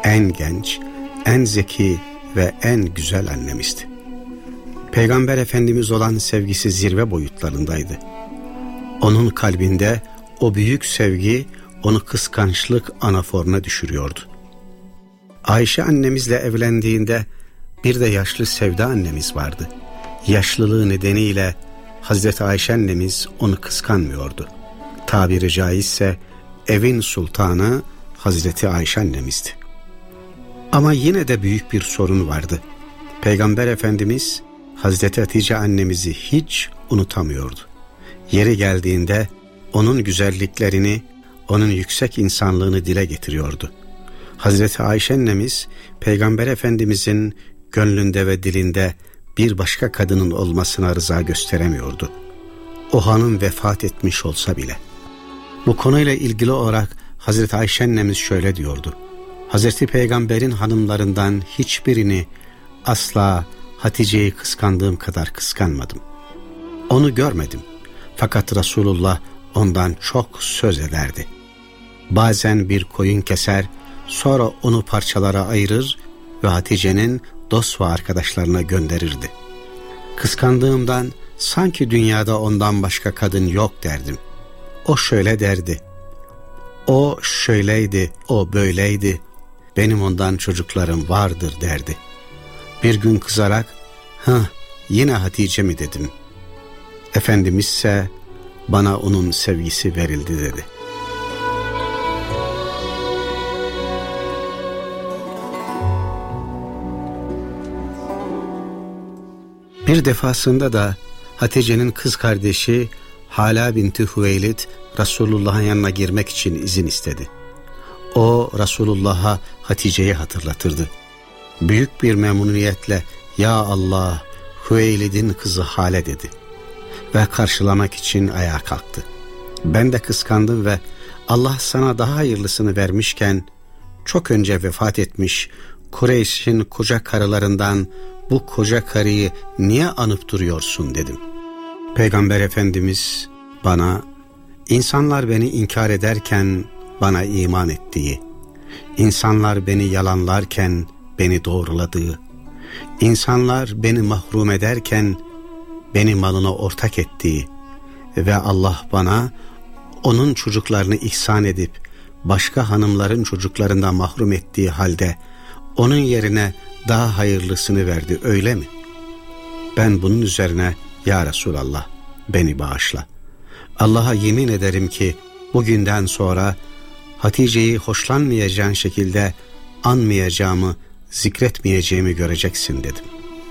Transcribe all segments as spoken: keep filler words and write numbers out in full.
en genç, en zeki ve en güzel annemizdi. Peygamber Efendimiz olan sevgisi zirve boyutlarındaydı. Onun kalbinde o büyük sevgi onu kıskançlık anaforuna düşürüyordu. Ayşe annemizle evlendiğinde bir de yaşlı Sevda annemiz vardı. Yaşlılığı nedeniyle Hazreti Ayşe annemiz onu kıskanmıyordu. Tabiri caizse evin sultanı Hazreti Ayşe annemizdi. Ama yine de büyük bir sorun vardı. Peygamber Efendimiz Hazreti Hatice annemizi hiç unutamıyordu. Yeri geldiğinde onun güzelliklerini, onun yüksek insanlığını dile getiriyordu. Hazreti Ayşe annemiz Peygamber Efendimizin gönlünde ve dilinde bir başka kadının olmasına rıza gösteremiyordu. O hanım vefat etmiş olsa bile. Bu konuyla ilgili olarak Hazreti Ayşe annemiz şöyle diyordu: Hazreti Peygamber'in hanımlarından hiçbirini asla Hatice'yi kıskandığım kadar kıskanmadım. Onu görmedim. Fakat Resulullah ondan çok söz ederdi. Bazen bir koyun keser, sonra onu parçalara ayırır ve Hatice'nin dost ve arkadaşlarına gönderirdi. Kıskandığımdan sanki dünyada ondan başka kadın yok derdim. O şöyle derdi: o şöyleydi, o böyleydi, benim ondan çocuklarım vardır derdi. Bir gün kızarak, hıh yine Hatice mi dedim. Efendimiz ise bana onun sevgisi verildi dedi. Bir defasında da Hatice'nin kız kardeşi Hala binti Hüveylid Resulullah'ın yanına girmek için izin istedi. O Resulullah'a Hatice'yi hatırlatırdı. Büyük bir memnuniyetle "Ya Allah, Hüveylid'in kızı Hale" dedi ve karşılamak için ayağa kalktı. Ben de kıskandım ve Allah sana daha hayırlısını vermişken çok önce vefat etmiş Kureyş'in koca karılarından bu koca karıyı niye anıp duruyorsun dedim. Peygamber Efendimiz bana, insanlar beni inkar ederken bana iman ettiği, insanlar beni yalanlarken beni doğruladığı, insanlar beni mahrum ederken beni malına ortak ettiği ve Allah bana onun çocuklarını ihsan edip başka hanımların çocuklarından mahrum ettiği halde onun yerine daha hayırlısını verdi, öyle mi? Ben bunun üzerine "Ya Resulallah, beni bağışla. Allah'a yemin ederim ki bugünden sonra Hatice'yi hoşlanmayacağın şekilde anmayacağımı, zikretmeyeceğimi göreceksin" dedim.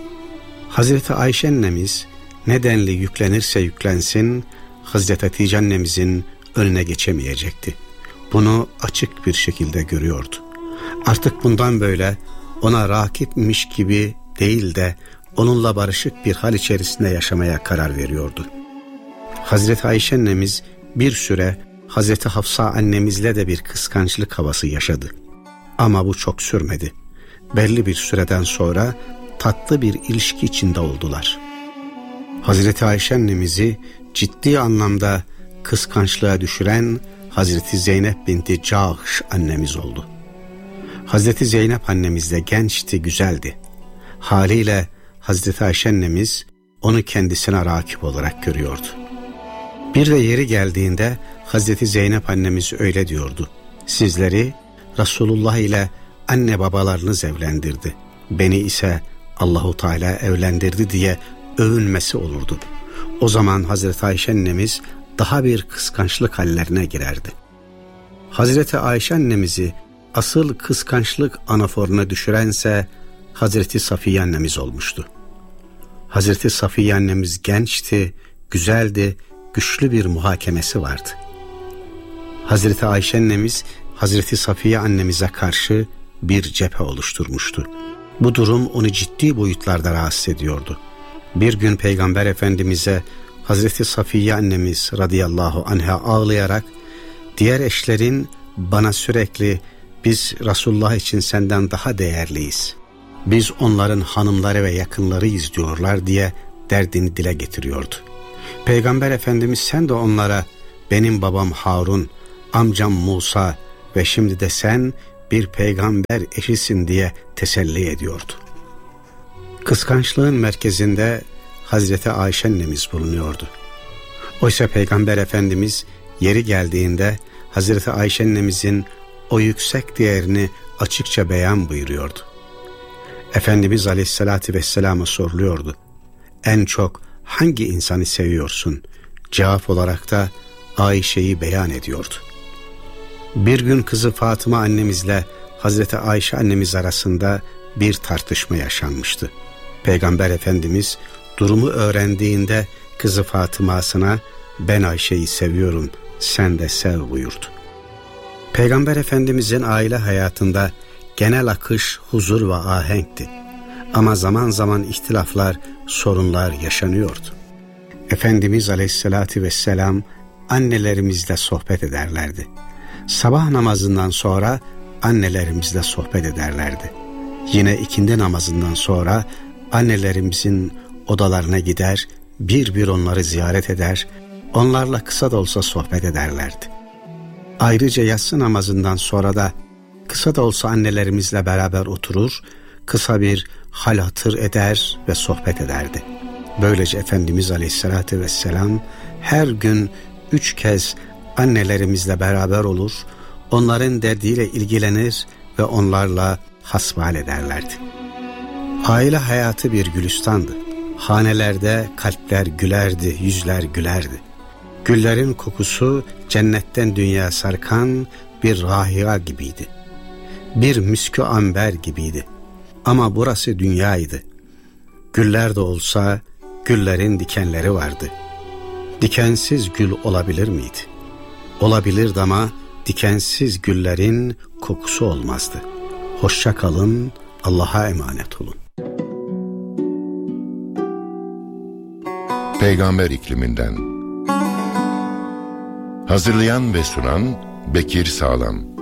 Hazreti Ayşe annemiz nedenli yüklenirse yüklensin Hazreti Hatice annemizin önüne geçemeyecekti. Bunu açık bir şekilde görüyordu. Artık bundan böyle ona rakipmiş gibi değil de onunla barışık bir hal içerisinde yaşamaya karar veriyordu. Hazreti Ayşe annemiz bir süre Hazreti Hafsa annemizle de bir kıskançlık havası yaşadı. Ama bu çok sürmedi. Belli bir süreden sonra tatlı bir ilişki içinde oldular. Hazreti Ayşe annemizi ciddi anlamda kıskançlığa düşüren Hazreti Zeynep binti Cahş annemiz oldu. Hazreti Zeynep annemiz de gençti, güzeldi. Haliyle Hazreti Ayşe annemiz onu kendisine rakip olarak görüyordu. Bir de yeri geldiğinde Hazreti Zeynep annemiz öyle diyordu: sizleri Resulullah ile anne babalarınız evlendirdi, beni ise Allahu Teala evlendirdi diye övünmesi olurdu. O zaman Hazreti Ayşe annemiz daha bir kıskançlık hallerine girerdi. Hazreti Ayşe annemizi asıl kıskançlık anaforuna düşürense Hazreti Safiye annemiz olmuştu. Hazreti Safiye annemiz gençti, güzeldi, güçlü bir muhakemesi vardı. Hazreti Ayşe annemiz Hazreti Safiye annemize karşı bir cephe oluşturmuştu. Bu durum onu ciddi boyutlarda rahatsız ediyordu. Bir gün Peygamber Efendimiz'e Hazreti Safiye annemiz radıyallahu anha ağlayarak, diğer eşlerin bana sürekli biz Resulullah için senden daha değerliyiz, biz onların hanımları ve yakınlarıyız diyorlar diye derdini dile getiriyordu. Peygamber Efendimiz sen de onlara benim babam Harun, amcam Musa ve şimdi de sen bir peygamber eşisin diye teselli ediyordu. Kıskançlığın merkezinde Hazreti Ayşe annemiz bulunuyordu. Oysa Peygamber Efendimiz yeri geldiğinde Hazreti Ayşe annemizin o yüksek değerini açıkça beyan buyuruyordu. Efendimiz Aleyhisselatü Vesselam'a soruluyordu: en çok hangi insanı seviyorsun? Cevap olarak da Ayşe'yi beyan ediyordu. Bir gün kızı Fatıma annemizle Hazreti Ayşe annemiz arasında bir tartışma yaşanmıştı. Peygamber Efendimiz durumu öğrendiğinde kızı Fatıma'sına ben Ayşe'yi seviyorum, sen de sev buyurdu. Peygamber Efendimizin aile hayatında genel akış huzur ve ahenkti. Ama zaman zaman ihtilaflar, sorunlar yaşanıyordu. Efendimiz Aleyhisselatü Vesselam annelerimizle sohbet ederlerdi. Sabah namazından sonra annelerimizle sohbet ederlerdi. Yine ikindi namazından sonra annelerimizin odalarına gider, bir bir onları ziyaret eder, onlarla kısa da olsa sohbet ederlerdi. Ayrıca yatsı namazından sonra da kısa da olsa annelerimizle beraber oturur, kısa bir hal hatır eder ve sohbet ederdi. Böylece Efendimiz Aleyhisselatü Vesselam her gün üç kez annelerimizle beraber olur, onların derdiyle ilgilenir ve onlarla hasbihal ederlerdi. Aile hayatı bir gülistandı. Hanelerde kalpler gülerdi, yüzler gülerdi. Güllerin kokusu cennetten dünya sarkan bir rahiya gibiydi. Bir müskü amber gibiydi. Ama burası dünyaydı. Güller de olsa güllerin dikenleri vardı. Dikensiz gül olabilir miydi? Olabilirdi ama dikensiz güllerin kokusu olmazdı. Hoşça kalın, Allah'a emanet olun. Peygamber ikliminden. Hazırlayan ve sunan Bekir Sağlam.